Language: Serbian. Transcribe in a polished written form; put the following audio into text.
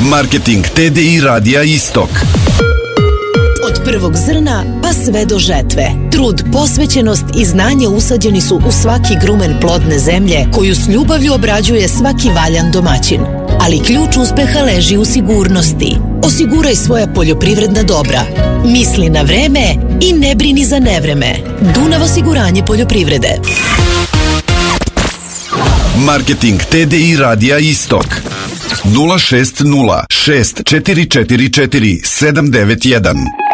Marketing TDI Radija Istok. Od prvog zrna pa sve do žetve. Trud, posvećenost i znanje usađeni su u svaki grumen plodne zemlje koju s ljubavlju obrađuje svaki valjan domaćin. Ali ključ uspeha leži u sigurnosti. Osiguraj svoja poljoprivredna dobra. Misli na vreme i ne brini za nevreme. Dunav osiguranje poljoprivrede. Marketing TDI Radija Istok. 060 6444 791.